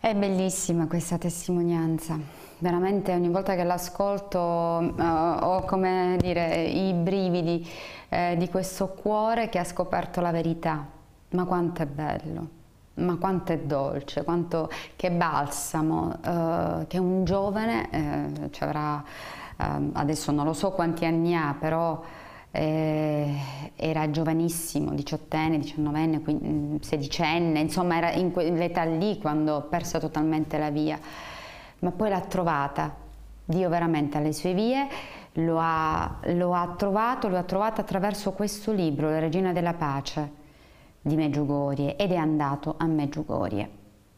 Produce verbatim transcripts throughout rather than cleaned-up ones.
È bellissima questa testimonianza, veramente ogni volta che l'ascolto uh, ho, come dire, i brividi eh, di questo cuore che ha scoperto la verità. Ma quanto è bello, ma quanto è dolce, quanto che balsamo, uh, che un giovane, eh, ci avrà, uh, adesso non lo so quanti anni ha, però Eh, era giovanissimo, diciottenne, diciannovenne, sedicenne, insomma era in quell'età lì quando ho perso totalmente la via, ma poi l'ha trovata, Dio veramente alle sue vie, lo ha, lo ha trovato, lo ha trovato attraverso questo libro, La Regina della Pace di Medjugorje, ed è andato a Medjugorje.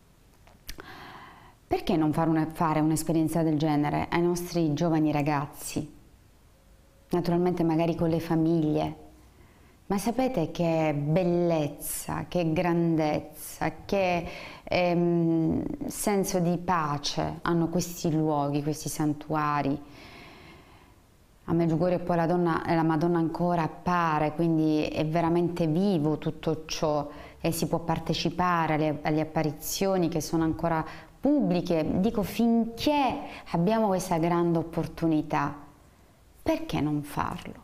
Perché non fare un'esperienza del genere ai nostri giovani ragazzi? Naturalmente magari con le famiglie, ma sapete che bellezza, che grandezza, che ehm, senso di pace hanno questi luoghi, questi santuari. A Medjugorje poi la, donna, la Madonna ancora appare, quindi è veramente vivo tutto ciò e si può partecipare alle, alle apparizioni che sono ancora pubbliche. Dico, finché abbiamo questa grande opportunità, perché non farlo?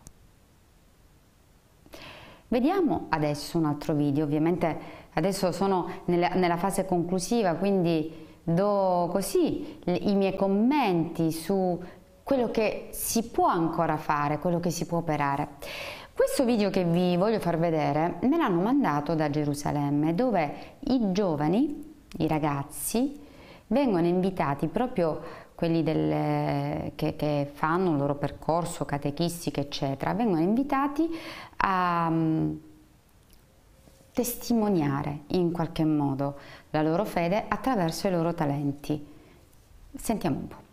Vediamo adesso un altro video, ovviamente adesso sono nella, nella fase conclusiva, quindi do così i miei commenti su quello che si può ancora fare, quello che si può operare. Questo video che vi voglio far vedere me l'hanno mandato da Gerusalemme, dove i giovani, i ragazzi, vengono invitati, proprio quelli del, che, che fanno il loro percorso catechistico eccetera, vengono invitati a um, testimoniare in qualche modo la loro fede attraverso i loro talenti. Sentiamo un po'.